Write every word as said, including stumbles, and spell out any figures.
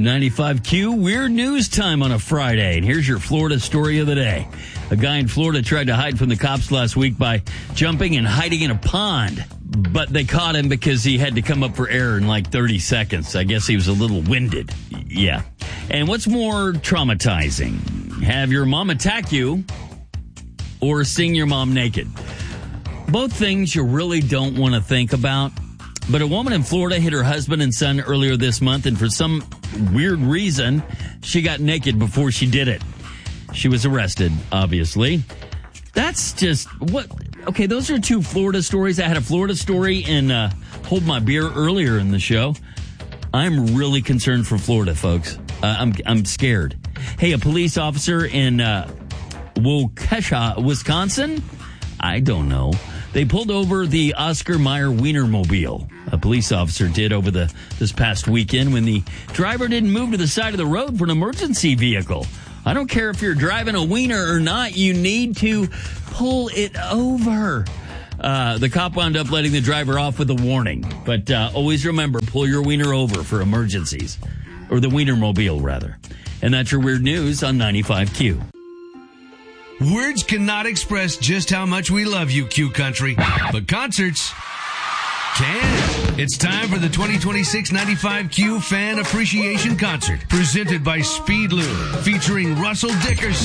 ninety-five Q, weird news time on a Friday. And here's your Florida story of the day. A guy in Florida tried to hide from the cops last week by jumping and hiding in a pond. But they caught him because he had to come up for air in like thirty seconds. I guess he was a little winded. Yeah. And what's more traumatizing? Have your mom attack you or seeing your mom naked? Both things you really don't want to think about. But a woman in Florida hit her husband and son earlier this month, and for some weird reason, she got naked before she did it. She was arrested, obviously. That's just what... Okay, those are two Florida stories. I had a Florida story in uh, Hold My Beer earlier in the show. I'm really concerned for Florida, folks. Uh, I'm I'm scared. Hey, a police officer in uh, Waukesha, Wisconsin? I don't know. They pulled over the Oscar Mayer Wienermobile. A police officer did over the this past weekend when the driver didn't move to the side of the road for an emergency vehicle. I don't care if you're driving a wiener or not, you need to pull it over. Uh, the cop wound up letting the driver off with a warning. But uh, always remember, pull your wiener over for emergencies. Or the Wienermobile, rather. And that's your weird news on ninety-five Q. Words cannot express just how much we love you, Q Country. But concerts can. It's time for the twenty twenty-six ninety-five Q Fan Appreciation Concert, presented by Speedlube, featuring Russell Dickerson.